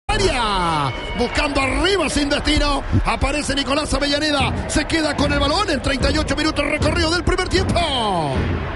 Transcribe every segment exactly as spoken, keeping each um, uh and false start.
área, buscando arriba sin destino. Aparece Nicolás Avellaneda, se queda con el balón en treinta y ocho minutos recorrido del primer tiempo.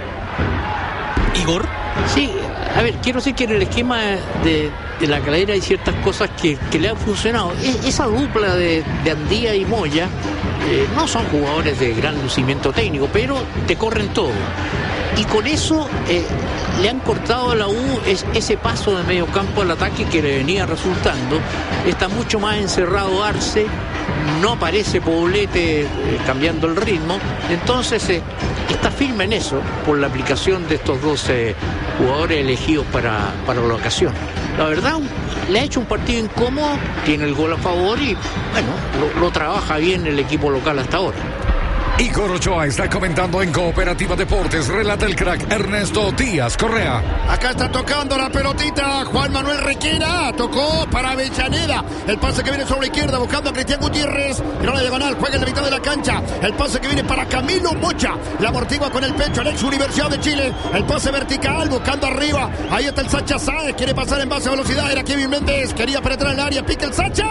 Igor. Sí, a ver, quiero decir que en el esquema de, de la Calera hay ciertas cosas que, que le han funcionado. Es, esa dupla de, de Andía y Moya eh, no son jugadores de gran lucimiento técnico, pero te corren todo. Y con eso eh, le han cortado a la U es, ese paso de medio campo al ataque que le venía resultando. Está mucho más encerrado Arce, no aparece Poblete eh, cambiando el ritmo. Entonces eh, está firme en eso por la aplicación de estos dos eh, jugadores elegidos para, para la ocasión. La verdad, le ha hecho un partido incómodo, tiene el gol a favor y bueno, lo, lo trabaja bien el equipo local hasta ahora. Igor Ochoa está comentando en Cooperativa Deportes. Relata el crack Ernesto Díaz Correa. Acá está tocando la pelotita Juan Manuel Requena. Tocó para Avellaneda. El pase que viene sobre la izquierda buscando a Cristian Gutiérrez. Y no la diagonal, juega en la mitad de la cancha. El pase que viene para Camilo Mocha. La amortigua con el pecho, el ex Universidad de Chile. El pase vertical buscando arriba. Ahí está el Sacha Sáez. Quiere pasar en base a velocidad. Era Kevin Méndez. Quería penetrar en el área. Pica el Sacha.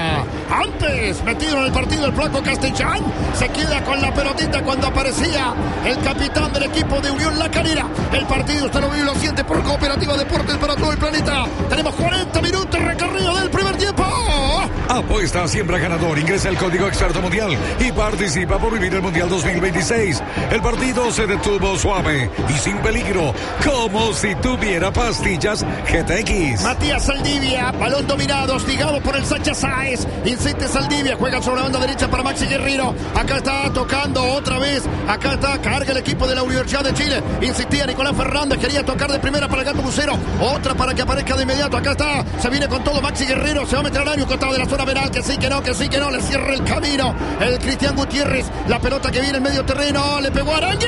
Antes metido en el partido el flaco Castellán. Se queda con la pelotita cuando aparecía el capitán del equipo de Unión La Calera. El partido usted lo vive y lo siente por Cooperativa Deportes para todo el planeta. Tenemos cuarenta minutos recorrido del primer tiempo. Apuesta siempre ganador. Ingresa el código Experto Mundial y participa por vivir el Mundial dos mil veintiséis. El partido se detuvo suave y sin peligro, como si tuviera pastillas G T X. Matías Saldivia, balón dominado, hostigado por el Sacha Sáez. Insiste Saldivia, juega sobre la banda derecha para Maxi Guerrero. Acá está tocando otra vez. Acá está, carga el equipo de la Universidad de Chile. Insistía Nicolás Fernández, quería tocar de primera para el Gato Lucero. Otra para que aparezca de inmediato. Acá está, se viene con todo Maxi Guerrero. Se va a meter al área, costado de la zona penal. Que sí, que no, que sí, que no. Le cierra el camino el Cristian Gutiérrez. La pelota que viene en medio terreno. Le pegó a Aranguis.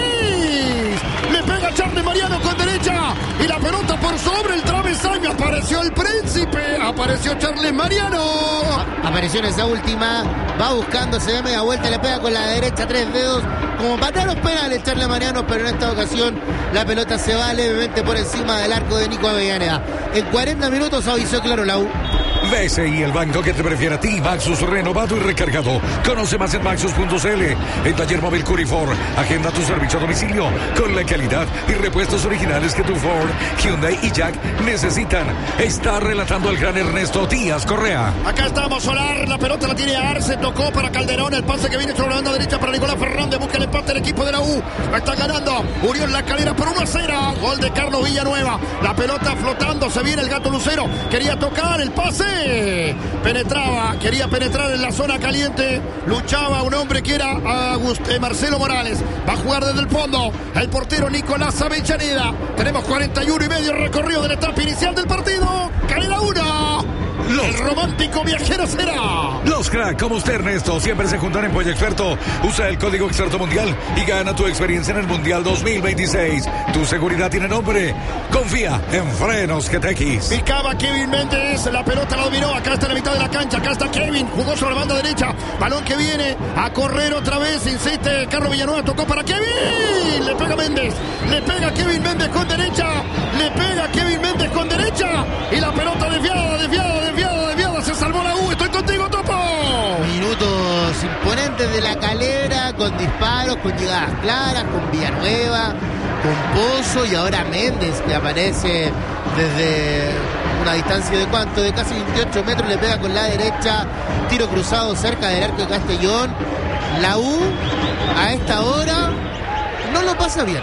Le pega a Charles Mariano con derecha. Y la pelota por sobre el travesaño. Apareció el príncipe. Apareció Charles Mariano. Apareció en esa última. Va buscando, se da media vuelta. Le pega con la derecha tres dedos. Como patear los penales Charles Mariano. Pero en esta ocasión la pelota se va levemente por encima del arco de Nico Avellaneda. En cuarenta minutos avisó claro la U. B C I, el banco que te prefiere a ti. Maxus renovado y recargado. Conoce más en maxus punto c l. En Taller Móvil Curifor, agenda tu servicio a domicilio con la calidad y repuestos originales que tu Ford, Hyundai y Jack necesitan. Está relatando el gran Ernesto Díaz Correa. Acá estamos, Solar. La pelota la tiene Arce. Tocó para Calderón. El pase que viene sobre la banda derecha para Nicolás Fernández. Busca el empate del equipo de la U. Está ganando Unión La Calera por uno a cero. Gol de Carlos Villanueva. La pelota flotando. Se viene el Gato Lucero. Quería tocar el pase. Penetraba, quería penetrar en la zona caliente. Luchaba un hombre que era Agust, eh, Marcelo Morales. Va a jugar desde el fondo el portero Nicolás Avellaneda. Tenemos cuarenta y uno y medio recorrido de la etapa inicial del partido. Calera uno. Los, el romántico viajero será. Los crack como usted, Ernesto, siempre se juntan en Pollo Experto. Usa el código Experto Mundial y gana tu experiencia en el Mundial dos mil veintiséis. Tu seguridad tiene nombre. Confía en Frenos G T X. Picaba Kevin Méndez. La pelota la dominó. Acá está en la mitad de la cancha. Acá está Kevin. Jugó sobre la banda derecha. Balón que viene a correr otra vez. Insiste Carlos Villanueva. Tocó para Kevin. Le pega Méndez. Le pega Kevin Méndez con derecha. Le pega Kevin Méndez con derecha. Y la pelota desviada, desviada, desviada, desviada. Se salvó la U. Estoy contigo, Topo. Minutos imponentes de La Calera, con disparos, con llegadas claras, con Villanueva, con Pozo y ahora Méndez, que aparece desde una distancia de cuánto, de casi veintiocho metros, le pega con la derecha, tiro cruzado cerca del arco de Castellón. La U a esta hora no lo pasa bien.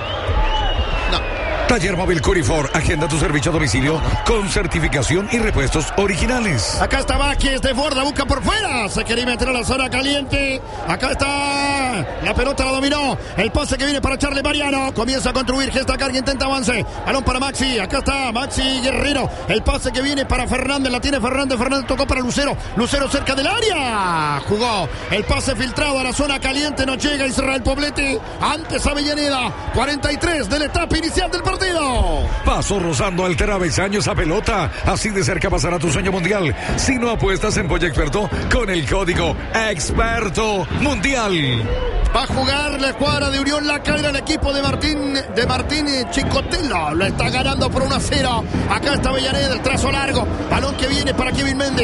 Taller Móvil Curifor, agenda tu servicio a domicilio con certificación y repuestos originales. Acá está Vázquez de Borda, busca por fuera. Se quería meter a la zona caliente. Acá está. La pelota la dominó. El pase que viene para Charles Mariano. Comienza a construir. Gesta carga, intenta avance. Balón para Maxi. Acá está Maxi Guerrero. El pase que viene para Fernández. La tiene Fernández. Fernández tocó para Lucero. Lucero cerca del área. Jugó. El pase filtrado a la zona caliente. No llega Israel Poblete. Antes Avellaneda. cuarenta y tres de la etapa inicial del partido. Pasó rozando al travesaño esa pelota. Así de cerca pasará tu sueño mundial. Si no apuestas en Pollo Experto con el código Experto Mundial. Va a jugar la escuadra de Unión La Calera, el equipo de Martín de Martín Chicotelo. Lo está ganando por uno a cero. Acá está Avellaneda, el trazo largo. Balón que viene para Kevin Méndez.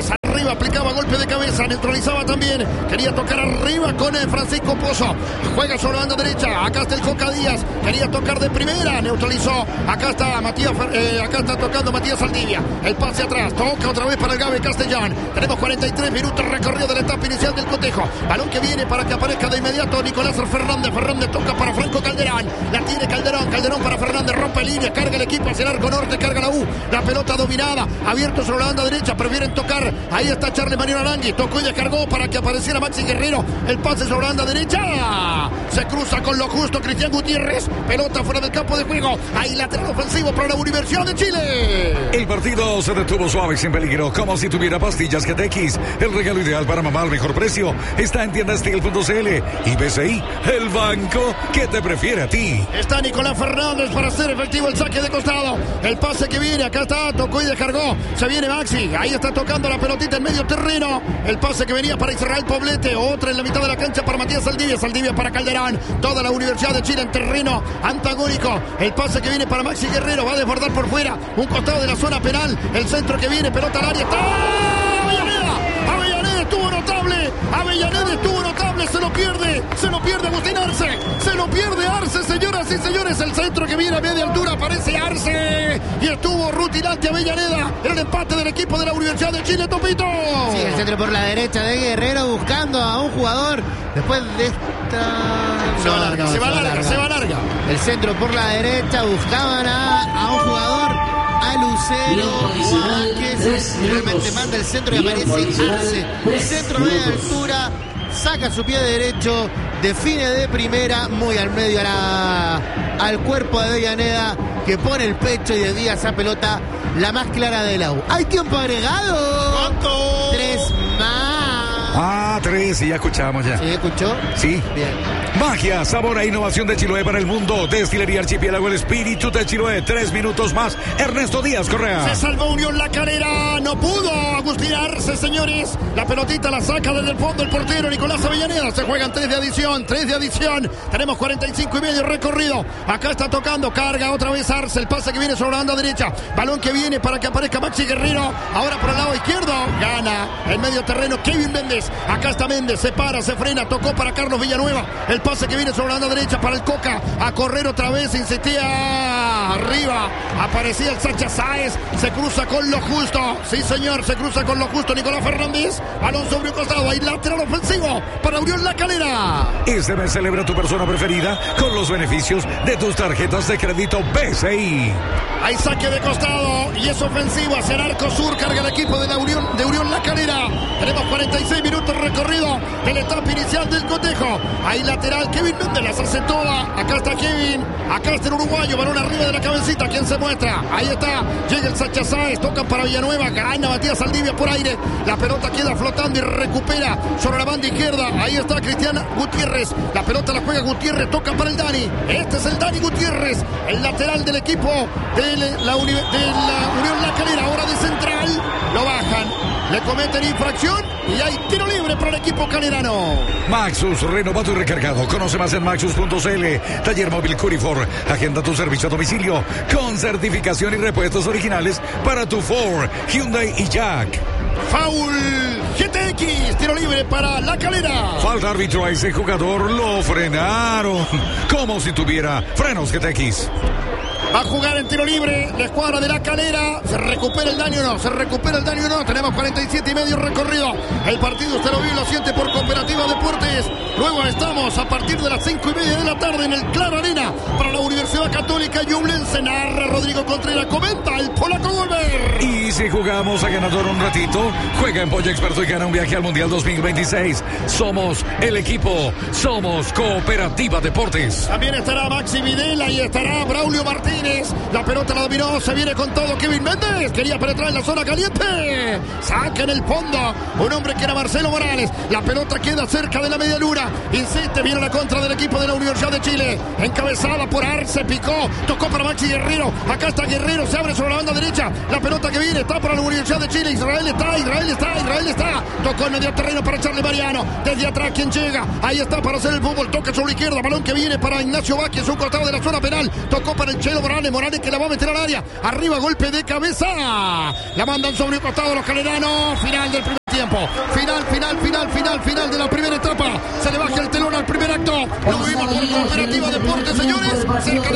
iba, aplicaba golpe de cabeza, neutralizaba también, quería tocar arriba con el Francisco Pozo, juega sobre la banda derecha, acá está el Coca Díaz, quería tocar de primera, neutralizó, acá está Matías, eh, acá está tocando Matías Saldivia, el pase atrás, toca otra vez para el Gabe Castellán, tenemos cuarenta y tres minutos recorrido de la etapa inicial del cotejo, balón que viene para que aparezca de inmediato Nicolás Fernández, Fernández toca para Franco Calderón, la tiene Calderón, Calderón para Fernández, rompe línea, carga el equipo hacia el arco norte, carga la U, la pelota dominada, abierto sobre la banda derecha, prefieren tocar, ahí está Charles Mariano Arangui, tocó y descargó para que apareciera Maxi Guerrero, el pase sobre la banda derecha, se cruza con lo justo Cristian Gutiérrez, pelota fuera del campo de juego, ahí lateral ofensivo para la Universidad de Chile. El partido se detuvo suave y sin peligro, como si tuviera pastillas G T X, el regalo ideal para mamá al mejor precio, está en tienda steel punto c l y B C I, el banco que te prefiere a ti. Está Nicolás Fernández para hacer efectivo el saque de costado, el pase que viene, acá está, tocó y descargó, se viene Maxi, ahí está tocando la pelotita en medio terreno, el pase que venía para Israel Poblete, otra en la mitad de la cancha para Matías Saldivia, Saldivia para Calderón, toda la Universidad de Chile en terreno antagónico, el pase que viene para Maxi Guerrero, va a desbordar por fuera, un costado de la zona penal, el centro que viene, pelota al área, está Avellaneda, Avellaneda estuvo notable, Avellaneda estuvo notable, se lo pierde, se lo pierde Agustín Arce, se lo pierde Arce, señoras y señores, el centro que viene a media altura, aparece Arce, y estuvo rutilante Avellaneda, en el empate del equipo de la Universidad de Chile, Topito. Sí, el centro por la derecha de Guerrero buscando a un jugador, después de esta... Se va larga, no, se va larga, se va larga. El centro por la derecha, buscaban a, a un jugador, a Lucero, que finalmente manda el centro y aparece Arce, el centro de altura, saca su pie derecho, define de primera, muy al medio a la, al cuerpo de Avellaneda, que pone el pecho y desvía esa pelota, la más clara de la U. ¿Hay tiempo agregado? ¿Cuánto? Tres más. Ah, tres, y ya escuchamos ya. ¿Sí escuchó? Sí. Bien. Magia, sabor e innovación de Chiloé para el mundo. Destilería Archipiélago, el espíritu de Chiloé. Tres minutos más. Ernesto Díaz Correa. Se salvó Unión La Calera. No pudo Agustín Arce, señores. La pelotita la saca desde el fondo el portero Nicolás Avellaneda. Se juegan tres de adición. Tres de adición. Tenemos cuarenta y cinco y medio recorrido. Acá está tocando. Carga otra vez Arce. El pase que viene sobre la banda derecha. Balón que viene para que aparezca Maxi Guerrero. Ahora por el lado izquierdo. Gana el medio terreno Kevin Méndez. Acá está Méndez. Se para, se frena. Tocó para Carlos Villanueva. El pase que viene sobre la banda derecha para el Coca, a correr otra vez, insistía arriba, aparecía el Sacha Sáez, se cruza con lo justo, sí señor, se cruza con lo justo Nicolás Fernández, balón sobre un costado, hay lateral ofensivo para Unión La Calera. Este mes celebra tu persona preferida con los beneficios de tus tarjetas de crédito B C I. Hay saque de costado y es ofensivo hacia el arco sur, carga el equipo de la Unión, de Unión La Calera. Tenemos cuarenta y seis minutos recorrido de la etapa inicial del cotejo. Hay lateral, Kevin Méndez las hace todas. Acá está Kevin, acá está el uruguayo, balón arriba de la cabecita, ¿quién se muestra? Ahí está, llega el Sacha Sáez, tocan para Villanueva, gana Matías Saldivia por aire. La pelota queda flotando y recupera sobre la banda izquierda. Ahí está Cristian Gutiérrez, la pelota la juega Gutiérrez, toca para el Dani. Este es el Dani Gutiérrez, el lateral del equipo de la, uni de la Unión La Calera, ahora de central, lo bajan, le cometen infracción y hay tiro libre para el equipo calerano. Maxus, renovado y recargado. Conoce más en maxus punto c l. Taller móvil Curifor. Agenda tu servicio a domicilio con certificación y repuestos originales para tu Ford, Hyundai y Jack. Foul G T X, tiro libre para La Calera. Falta árbitro a ese jugador, lo frenaron como si tuviera frenos G T X. Va a jugar en tiro libre la escuadra de La Calera. ¿Se recupera el daño o no? ¿Se recupera el daño o no? Tenemos cuarenta y siete y medio recorrido. El partido usted lo vive y lo siente por Cooperativa Deportes. Luego estamos a partir de las cinco y media de la tarde en el Claro Arena para la Universidad Católica Ñublense. Narra Rodrigo Contreras, comenta el polaco Golver. Y si jugamos a ganador un ratito, juega en Polla Experto y gana un viaje al Mundial dos mil veintiséis. Somos el equipo, somos Cooperativa Deportes. También estará Maxi Videla y estará Braulio Martínez. La pelota la dominó, se viene con todo Kevin Méndez, quería penetrar en la zona caliente, saca en el fondo un hombre que era Marcelo Morales, la pelota queda cerca de la media luna, insiste, viene la contra del equipo de la Universidad de Chile, encabezada por Arce, picó, tocó para Maxi Guerrero, acá está Guerrero, se abre sobre la banda derecha, la pelota que viene está para la Universidad de Chile, Israel está, Israel está, Israel está, tocó en medio terreno para Charles Mariano, desde atrás quien llega, ahí está para hacer el fútbol, toca sobre la izquierda, balón que viene para Ignacio Vázquez, un costado de la zona penal, tocó para el Chelo Morales, Morales que la va a meter al área, arriba golpe de cabeza, la mandan sobre el costado los caleranos, final del primer tiempo.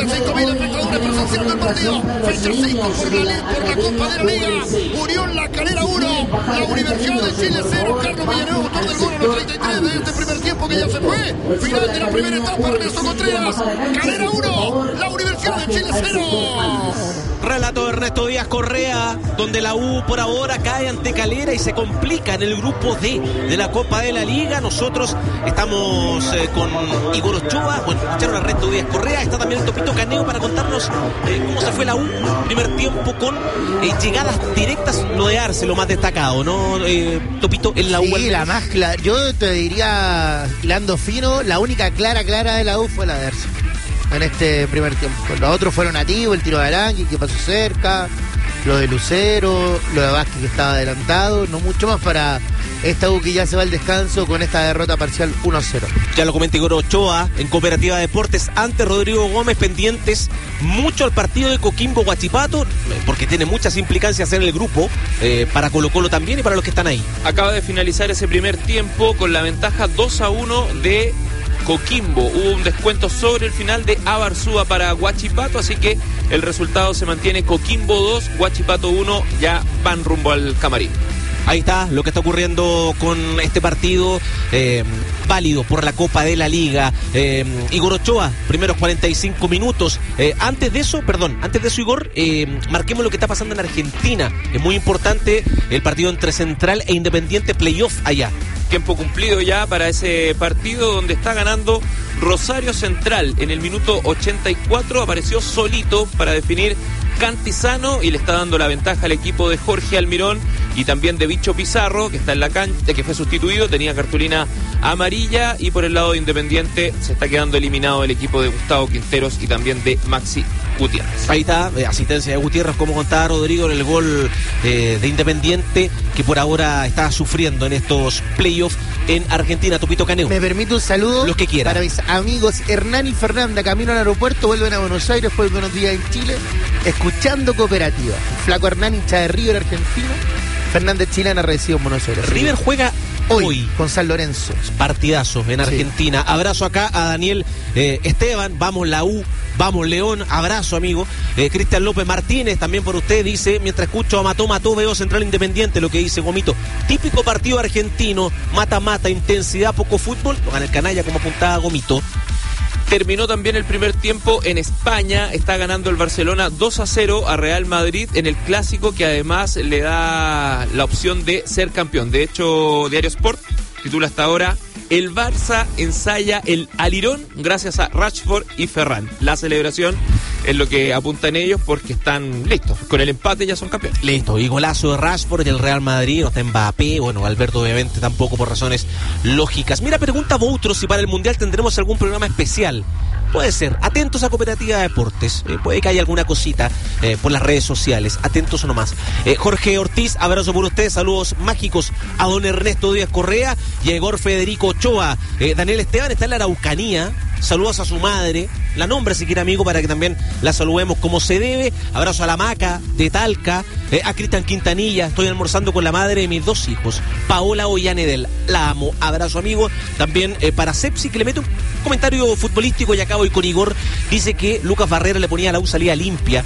de cinco mil espectadores presenciando el partido. Fecha cinco por la, por la Copa de la Liga. Unión La Calera uno, la Universidad de Chile cero. Carlos Villanueva, autor del gol a los treinta y tres de este primer tiempo que ya se fue. Final de la primera etapa, Ernesto Contreras. Calera uno, la Universidad de Chile cero. Relato de Ernesto Díaz Correa, donde la U por ahora cae ante Calera y se complica en el grupo D de la Copa de la Liga. Nosotros estamos eh, con Igor Ochoa, bueno, escucharon a Ernesto Díaz Correa, está también el Topito Caneo para contarnos eh, cómo se fue la U, primer tiempo con eh, llegadas directas, lo de Arce, lo más destacado, ¿no? Eh, Topito, en la U. Sí, la más clara, yo te diría, hilando fino, la única clara, clara de la U fue la de Arce en este primer tiempo. Los otros fueron nativos, el tiro de Arangui que pasó cerca, lo de Lucero, lo de Vázquez que estaba adelantado, no mucho más para esta U que ya se va al descanso con esta derrota parcial uno a cero. Ya lo comenta Igor Ochoa en Cooperativa Deportes ante Rodrigo Gómez, pendientes mucho al partido de Coquimbo Huachipato, porque tiene muchas implicancias en el grupo, eh, para Colo Colo también y para los que están ahí. Acaba de finalizar ese primer tiempo con la ventaja dos a uno de Coquimbo. Hubo un descuento sobre el final de Abarzúa para Huachipato, así que el resultado se mantiene: Coquimbo dos, Huachipato uno, ya van rumbo al camarín. Ahí está lo que está ocurriendo con este partido eh, válido por la Copa de la Liga. eh, Igor Ochoa, primeros cuarenta y cinco minutos. Eh, antes de eso, perdón, antes de eso, Igor, eh, marquemos lo que está pasando en Argentina. Es muy importante el partido entre Central e Independiente, playoff allá. Tiempo cumplido ya para ese partido donde está ganando Rosario Central. En el minuto ochenta y cuatro apareció solito para definir Cantizano y le está dando la ventaja al equipo de Jorge Almirón y también de Bicho Pizarro, que está en la cancha, que fue sustituido, tenía cartulina amarilla, y por el lado de Independiente se está quedando eliminado el equipo de Gustavo Quinteros y también de Maxi Gutiérrez. Ahí está, eh, asistencia de Gutiérrez, como contaba Rodrigo, en el gol eh, de Independiente, que por ahora está sufriendo en estos playoffs en Argentina. Topito Caneo. Me permite un saludo. Los que quiera. Para mis amigos Hernán y Fernanda, camino al aeropuerto, vuelven a Buenos Aires, fue buenos días en Chile, escuchando Cooperativa. Flaco Hernán, hincha de River argentino. Fernández chilena recibe en Buenos Aires. River juega hoy, hoy con San Lorenzo. Partidazo en Argentina. Sí. Abrazo acá a Daniel eh, Esteban. Vamos la U, vamos León. Abrazo, amigo. Eh, Cristian López Martínez, también por usted, dice: mientras escucho a Mató Mató, veo Central Independiente. Lo que dice Gomito: típico partido argentino, mata mata, intensidad, poco fútbol. Lo gana el canalla, como apuntaba Gomito. Terminó también el primer tiempo en España. Está ganando el Barcelona dos a cero a Real Madrid en el clásico, que además le da la opción de ser campeón. De hecho, Diario Sport titula hasta ahora: el Barça ensaya el alirón gracias a Rashford y Ferran. La celebración es lo que apuntan ellos, porque están listos. Con el empate ya son campeones. Listo, y golazo de Rashford del Real Madrid. No está Mbappé, bueno, Alberto obviamente tampoco, por razones lógicas. Mira, pregunta Boutros si para el Mundial tendremos algún programa especial. Puede ser, atentos a Cooperativa de Deportes, eh, puede que haya alguna cosita eh, por las redes sociales, atentos nomás. eh, Jorge Ortiz, abrazo por ustedes, saludos mágicos a don Ernesto Díaz Correa y a Igor Federico Ochoa. eh, Daniel Esteban está en la Araucanía, saludos a su madre, la nombra si quiere, amigo, para que también la saludemos como se debe. Abrazo a la Maca de Talca, eh, a Cristian Quintanilla, estoy almorzando con la madre de mis dos hijos, Paola Ollanedel, la amo. Abrazo, amigo, también eh, para Sepsi, que le mete un comentario futbolístico y acabo y con Igor. Dice que Lucas Barrera le ponía a la U salida limpia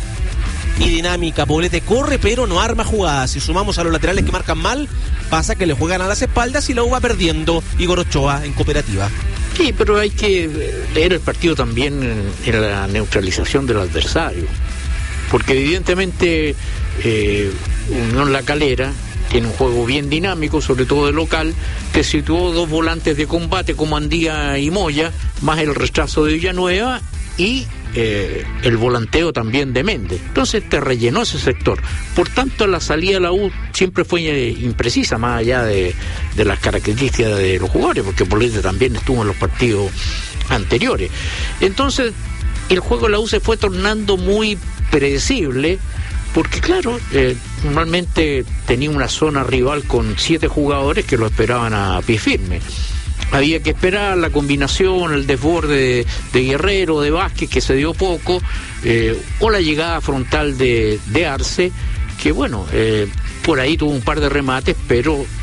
y dinámica. Poblete corre pero no arma jugadas. Si sumamos a los laterales que marcan mal, pasa que le juegan a las espaldas y la U va perdiendo. Igor Ochoa en Cooperativa. Sí, pero hay que leer el partido también en, en la neutralización del adversario, porque evidentemente eh, Unión La Calera tiene un juego bien dinámico, sobre todo de local, que situó dos volantes de combate como Andía y Moya, más el rechazo de Villanueva y eh, el volanteo también de Méndez. Entonces te rellenó ese sector. Por tanto, la salida de la U siempre fue eh, imprecisa, más allá de, de las características de los jugadores, porque Poblete también estuvo en los partidos anteriores. Entonces, el juego de la U se fue tornando muy predecible, porque claro, eh, normalmente tenía una zona rival con siete jugadores que lo esperaban a pie firme. Había que esperar la combinación, el desborde de, de Guerrero, de Vázquez, que se dio poco, eh, o la llegada frontal de, de Arce, que bueno, eh, por ahí tuvo un par de remates, pero